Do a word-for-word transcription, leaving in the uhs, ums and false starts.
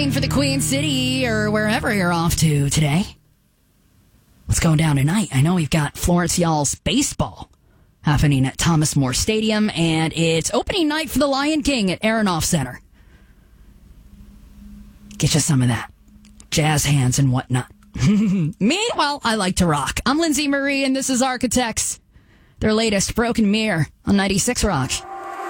For the Queen City or wherever you're off to today. What's going down tonight? I know we've got Florence Y'all's baseball happening at Thomas More Stadium, and it's opening night for the Lion King at Aronoff Center. Get you some of that. Jazz hands and whatnot. Me? Well, I like to rock. I'm Lindsay Marie, and this is Architects. Their latest, Broken Mirror, on ninety-six Rock.